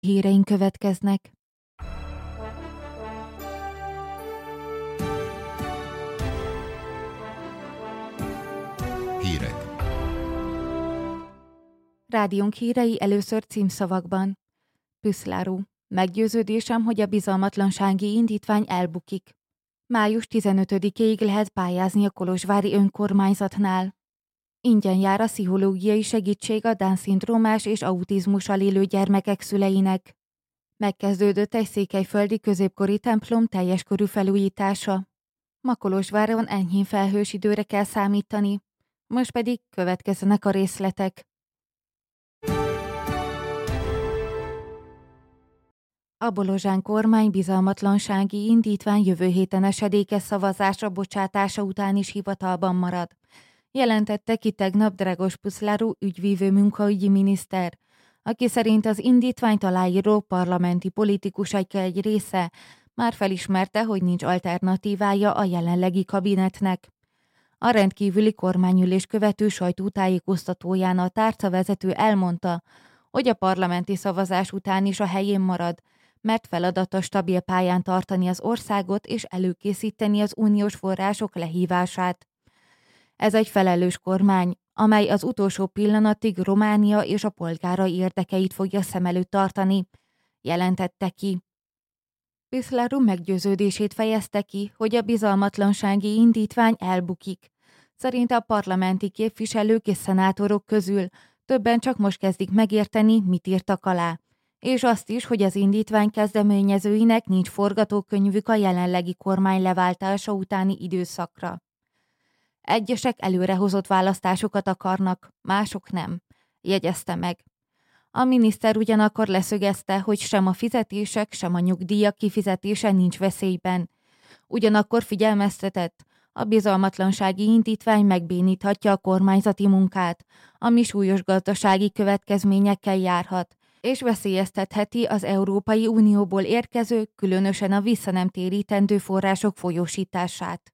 Híreink következnek. Hírek. Rádiónk hírei először címszavakban. Püszláru. Meggyőződésem, hogy a bizalmatlansági indítvány elbukik. Május 15-ig lehet pályázni a kolozsvári önkormányzatnál. Ingyen jár a pszichológiai segítség a Down-szindrómás és autizmussal élő gyermekek szüleinek. Megkezdődött egy székelyföldi középkori templom teljes körű felújítása. Ma Kolozsváron enyhén felhős időre kell számítani. Most pedig következzenek a részletek. A bolozsán kormány bizalmatlansági indítvány jövő héten esedékes szavazásra bocsátása után is hivatalban marad. Jelentette ki tegnap Dragos Püszláru ügyvívő munkaügyi miniszter, aki szerint az indítványt aláíró parlamenti politikusok egy része már felismerte, hogy nincs alternatívája a jelenlegi kabinetnek. A rendkívüli kormányülés követő sajtótájékoztatóján a tárcavezető elmondta, hogy a parlamenti szavazás után is a helyén marad, mert feladata stabil pályán tartani az országot és előkészíteni az uniós források lehívását. Ez egy felelős kormány, amely az utolsó pillanatig Románia és a polgárai érdekeit fogja szem előtt tartani, jelentette ki. Püszláru meggyőződését fejezte ki, hogy a bizalmatlansági indítvány elbukik. Szerinte a parlamenti képviselők és szenátorok közül többen csak most kezdik megérteni, mit írtak alá, és azt is, hogy az indítvány kezdeményezőinek nincs forgatókönyvük a jelenlegi kormány leváltása utáni időszakra. Egyesek előrehozott választásokat akarnak, mások nem, jegyezte meg. A miniszter ugyanakkor leszögezte, hogy sem a fizetések, sem a nyugdíjak kifizetése nincs veszélyben. Ugyanakkor figyelmeztetett, a bizalmatlansági indítvány megbéníthatja a kormányzati munkát, ami súlyos gazdasági következményekkel járhat, és veszélyeztetheti az Európai Unióból érkező, különösen a visszanemtérítendő források folyósítását.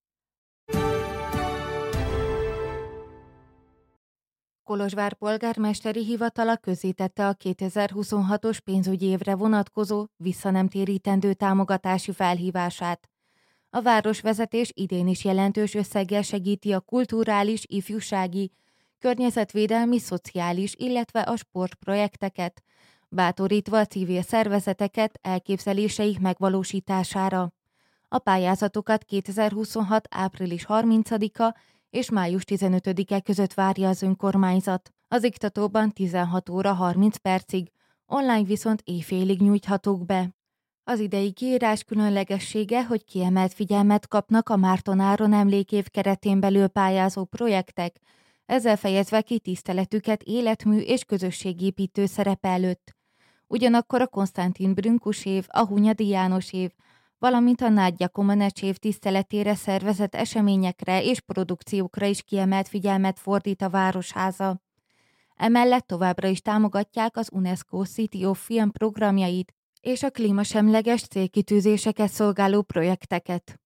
Kolozsvár polgármesteri hivatala közzétette a 2026-os pénzügyi évre vonatkozó visszanemtérítendő támogatási felhívását. A városvezetés idén is jelentős összeggel segíti a kulturális, ifjúsági, környezetvédelmi, szociális, illetve a sportprojekteket, bátorítva a civil szervezeteket elképzeléseik megvalósítására. A pályázatokat 2026. április 30-a és május 15-e között várja az önkormányzat. Az iktatóban 16 óra 30 percig, online viszont éjfélig nyújthatók be. Az idei kiírás különlegessége, hogy kiemelt figyelmet kapnak a Márton Áron emlékév keretén belül pályázó projektek, ezzel fejezve ki tiszteletüket életmű és közösségépítő szerepe előtt. Ugyanakkor a Konstantin Brünkus év, a Hunyadi János év, valamint a Nádja Komanecz év tiszteletére szervezett eseményekre és produkciókra is kiemelt figyelmet fordít a Városháza. Emellett továbbra is támogatják az UNESCO City of Film programjait és a klímasemleges célkitűzéseket szolgáló projekteket.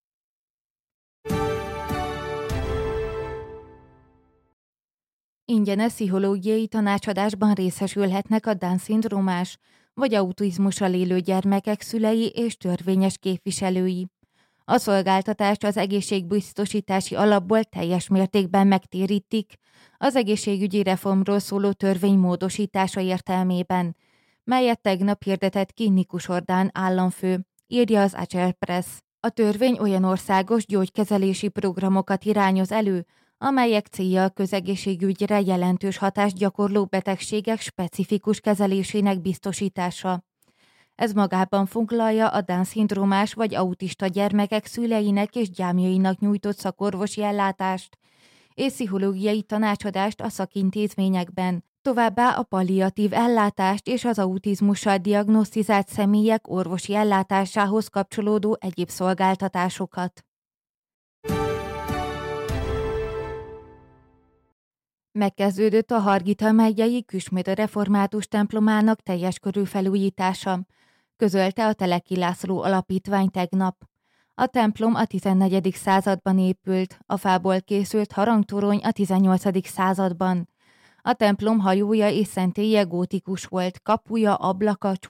Ingyenes pszichológiai tanácsadásban részesülhetnek a Down-szindrómás vagy autizmussal élő gyermekek szülei és törvényes képviselői. A szolgáltatást az egészségbiztosítási alapból teljes mértékben megtérítik az egészségügyi reformról szóló törvény módosítása értelmében, melyet tegnap hirdetett ki Nikus Ordán államfő, írja az Agile Press. A törvény olyan országos gyógykezelési programokat irányoz elő, amelyek célja a közegészségügyre jelentős hatást gyakorló betegségek specifikus kezelésének biztosítása. Ez magában foglalja a Down-szindrómás vagy autista gyermekek szüleinek és gyámjainak nyújtott szakorvosi ellátást és pszichológiai tanácsadást a szakintézményekben, továbbá a palliatív ellátást és az autizmussal diagnosztizált személyek orvosi ellátásához kapcsolódó egyéb szolgáltatásokat. Megkezdődött a Hargita megyei Küsmöd református templomának teljes körű felújítása, közölte a Teleki László Alapítvány tegnap. A templom a 14. században épült, a fából készült harangtorony a 18. században. A templom hajója és szentélye gótikus volt, kapuja, ablaka,